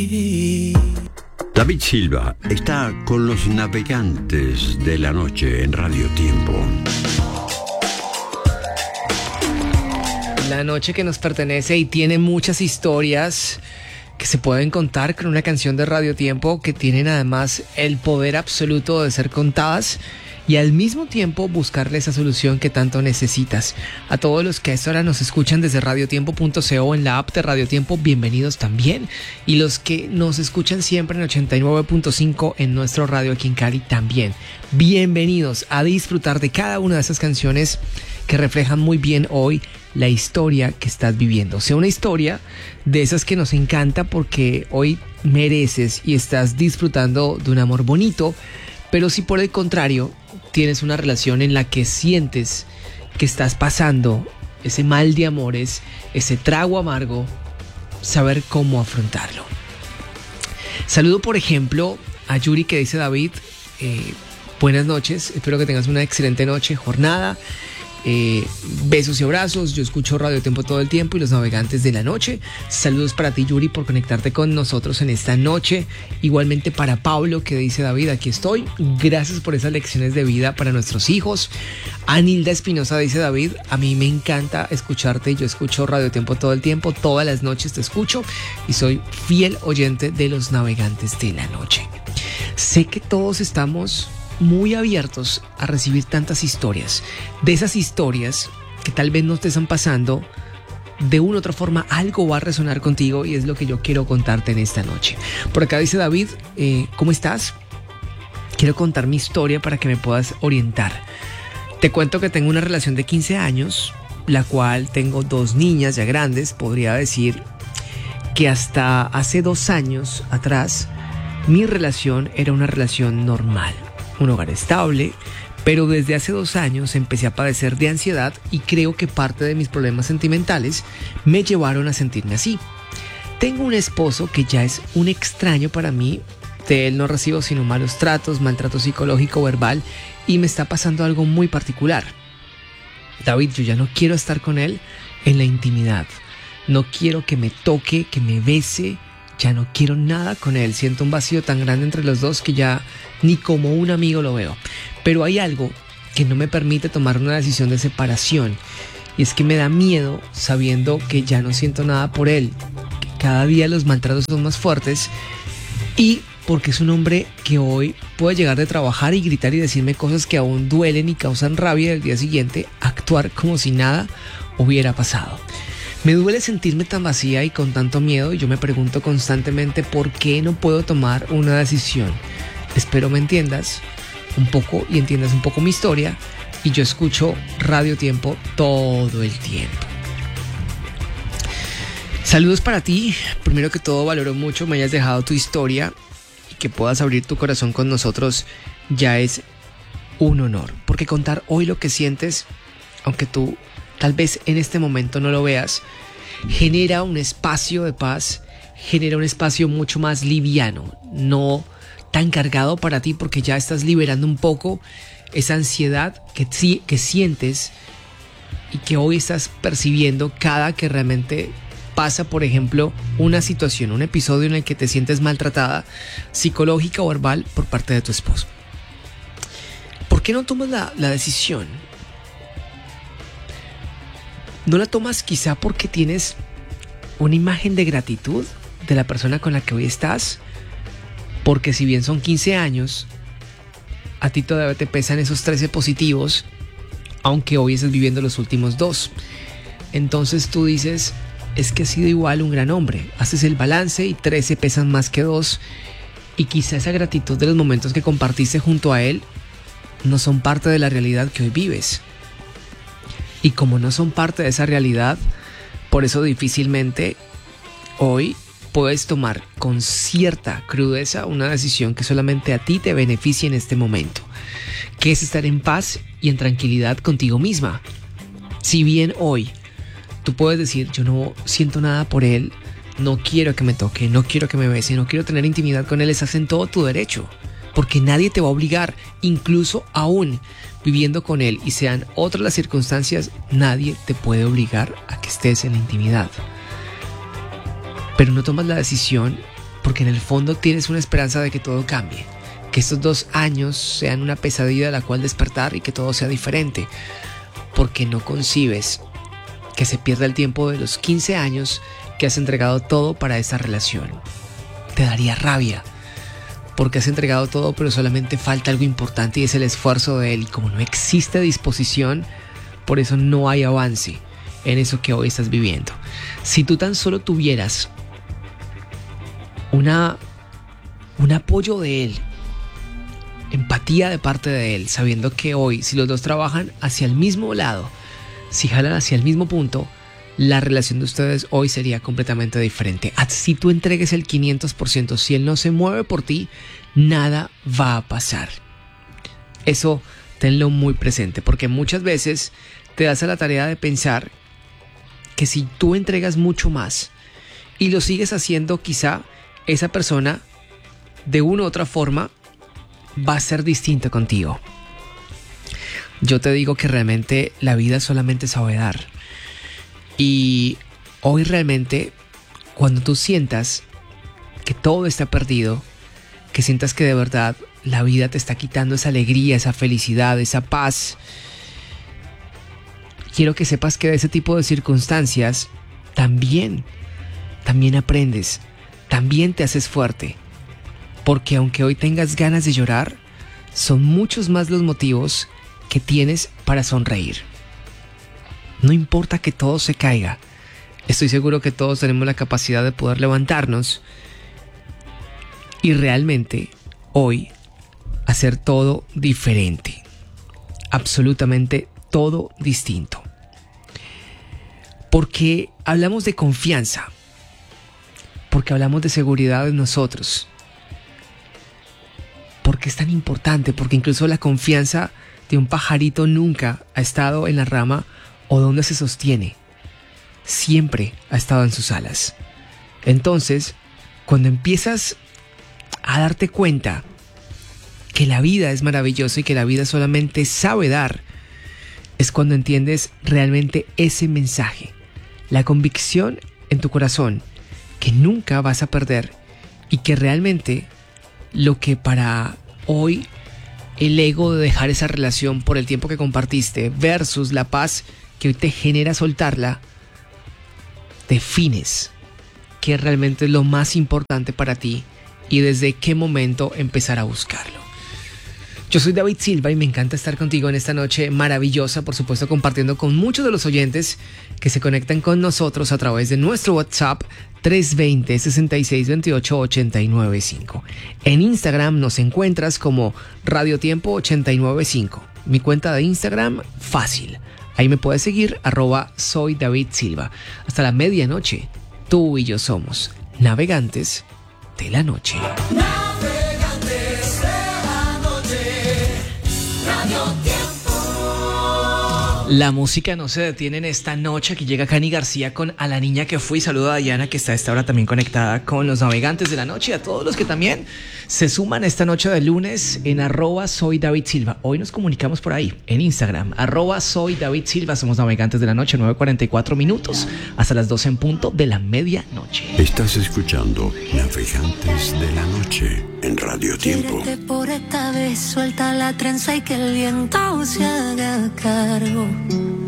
David Silva está con los navegantes de la noche en Radio Tiempo. La noche que nos pertenece y tiene muchas historias que se pueden contar con una canción de Radio Tiempo, que tienen además el poder absoluto de ser contadas y al mismo tiempo buscarle esa solución que tanto necesitas. A todos los que a esta hora nos escuchan desde radiotiempo.co en la app de Radio Tiempo, bienvenidos también. Y los que nos escuchan siempre en 89.5 en nuestro radio aquí en Cali también. Bienvenidos a disfrutar de cada una de esas canciones que reflejan muy bien hoy la historia que estás viviendo. O sea, una historia de esas que nos encanta porque hoy mereces y estás disfrutando de un amor bonito. Pero si por el contrario tienes una relación en la que sientes que estás pasando ese mal de amores, ese trago amargo, saber cómo afrontarlo. Saludo por ejemplo a Yuri, que dice: David, buenas noches, espero que tengas una excelente noche, jornada. Besos y abrazos, yo escucho Radio Tiempo todo el tiempo y los navegantes de la noche. Saludos para ti, Yuri, por conectarte con nosotros en esta noche. Igualmente para Pablo, que dice: David, aquí estoy, gracias por esas lecciones de vida para nuestros hijos. Anilda Espinosa dice: David, a mí me encanta escucharte, yo escucho Radio Tiempo todo el tiempo, todas las noches te escucho y soy fiel oyente de los navegantes de la noche. Sé que todos estamos muy abiertos a recibir tantas historias, de esas historias que tal vez no te están pasando, de una u otra forma algo va a resonar contigo y es lo que yo quiero contarte en esta noche. Por acá dice David, ¿cómo estás? Quiero contar mi historia para que me puedas orientar. Te cuento que tengo una relación de 15 años, la cual tengo 2 niñas ya grandes. Podría decir que hasta hace 2 años atrás mi relación era una relación normal, un hogar estable, pero desde hace 2 años empecé a padecer de ansiedad y creo que parte de mis problemas sentimentales me llevaron a sentirme así. Tengo un esposo que ya es un extraño para mí, de él no recibo sino malos tratos, maltrato psicológico, verbal, y me está pasando algo muy particular. David, yo ya no quiero estar con él en la intimidad, no quiero que me toque, que me bese, ya no quiero nada con él, siento un vacío tan grande entre los dos que ya ni como un amigo lo veo. Pero hay algo que no me permite tomar una decisión de separación, y es que me da miedo sabiendo que ya no siento nada por él, que cada día los maltratos son más fuertes, y porque es un hombre que hoy puede llegar de trabajar y gritar y decirme cosas que aún duelen y causan rabia, y al día siguiente actuar como si nada hubiera pasado. Me duele sentirme tan vacía y con tanto miedo, y yo me pregunto constantemente por qué no puedo tomar una decisión. Espero me entiendas un poco y entiendas un poco mi historia, y yo escucho Radio Tiempo todo el tiempo. Saludos para ti. Primero que todo, valoro mucho me hayas dejado tu historia y que puedas abrir tu corazón con nosotros. Ya es un honor, porque contar hoy lo que sientes, aunque tú tal vez en este momento no lo veas, genera un espacio de paz, genera un espacio mucho más liviano, no tan cargado para ti, porque ya estás liberando un poco esa ansiedad que sientes y que hoy estás percibiendo cada que realmente pasa, por ejemplo, una situación, un episodio en el que te sientes maltratada psicológica o verbal por parte de tu esposo. ¿Por qué no tomas la decisión? ¿No la tomas quizá porque tienes una imagen de gratitud de la persona con la que hoy estás? Porque si bien son 15 años, a ti todavía te pesan esos 13 positivos, aunque hoy estés viviendo los últimos 2. Entonces tú dices, es que ha sido igual un gran hombre. Haces el balance y 13 pesan más que 2. Y quizá esa gratitud de los momentos que compartiste junto a él no son parte de la realidad que hoy vives. Y como no son parte de esa realidad, por eso difícilmente hoy puedes tomar con cierta crudeza una decisión que solamente a ti te beneficie en este momento, que es estar en paz y en tranquilidad contigo misma. Si bien hoy tú puedes decir, yo no siento nada por él, no quiero que me toque, no quiero que me bese, no quiero tener intimidad con él, estás en todo tu derecho, porque nadie te va a obligar, incluso aún viviendo con él y sean otras las circunstancias, nadie te puede obligar a que estés en la intimidad. Pero no tomas la decisión porque en el fondo tienes una esperanza de que todo cambie, que estos 2 años sean una pesadilla de la cual despertar y que todo sea diferente, porque no concibes que se pierda el tiempo de los 15 años que has entregado todo para esa relación. Te daría rabia, porque has entregado todo, pero solamente falta algo importante y es el esfuerzo de él. Y como no existe disposición, por eso no hay avance en eso que hoy estás viviendo. Si tú tan solo tuvieras un apoyo de él, empatía de parte de él, sabiendo que hoy, si los dos trabajan hacia el mismo lado, si jalan hacia el mismo punto, la relación de ustedes hoy sería completamente diferente. Si tú entregues el 500%, si él no se mueve por ti, nada va a pasar. Eso tenlo muy presente, porque muchas veces te das a la tarea de pensar que si tú entregas mucho más y lo sigues haciendo, quizá esa persona de una u otra forma va a ser distinta contigo. Yo te digo que realmente la vida solamente sabe dar. Y hoy realmente, cuando tú sientas que todo está perdido, que sientas que de verdad la vida te está quitando esa alegría, esa felicidad, esa paz, quiero que sepas que de ese tipo de circunstancias también aprendes, también te haces fuerte. Porque aunque hoy tengas ganas de llorar, son muchos más los motivos que tienes para sonreír. No importa que todo se caiga, estoy seguro que todos tenemos la capacidad de poder levantarnos y realmente hoy hacer todo diferente, absolutamente todo distinto. Porque hablamos de confianza, porque hablamos de seguridad en nosotros, porque es tan importante, porque incluso la confianza de un pajarito nunca ha estado en la rama o donde se sostiene, siempre ha estado en sus alas. Entonces, cuando empiezas a darte cuenta que la vida es maravillosa y que la vida solamente sabe dar, es cuando entiendes realmente ese mensaje, la convicción en tu corazón que nunca vas a perder y que realmente lo que para hoy el ego de dejar esa relación por el tiempo que compartiste versus la paz que hoy te genera soltarla, defines qué realmente es lo más importante para ti y desde qué momento empezar a buscarlo. Yo soy David Silva y me encanta estar contigo en esta noche maravillosa, por supuesto compartiendo con muchos de los oyentes que se conectan con nosotros a través de nuestro WhatsApp 320-6628-895. En Instagram nos encuentras como Radio Tiempo 895. Mi cuenta de Instagram, fácil. Ahí me puedes seguir, @soy David Silva. Hasta la medianoche, tú y yo somos navegantes de la noche. La música no se detiene en esta noche. Aquí llega Cani García con A la Niña que Fui. Saluda a Diana, que está a esta hora también conectada con los navegantes de la noche. Y a todos los que también se suman esta noche de lunes en @soy David Silva. Hoy nos comunicamos por ahí, en Instagram, @soy David Silva. Somos navegantes de la noche, 9:44 minutos, hasta las 12 en punto de la medianoche. Estás escuchando Navegantes de la Noche en Radio Tiempo. Quiérete por esta vez, suelta la trenza y que el viento se haga cargo.